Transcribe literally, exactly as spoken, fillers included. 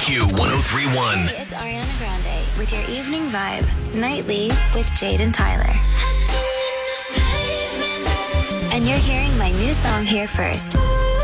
Q one oh three point one. It's Ariana Grande with your evening vibe, nightly with Jade and Tyler. And you're hearing my new song here first.